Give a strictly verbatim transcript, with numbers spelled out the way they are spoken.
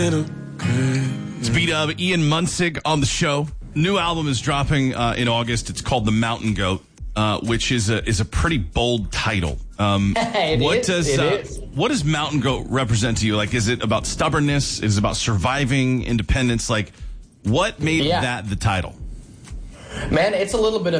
It's B-Dub, Ian Munsick on the show. New album is dropping uh, in August. It's called The Mountain Goat, uh, which is a is a pretty bold title. Um, what is, does uh, what does Mountain Goat represent to you? Like, is it about stubbornness? Is it about surviving, independence? Like, what made yeah. that the title? Man, it's a little bit of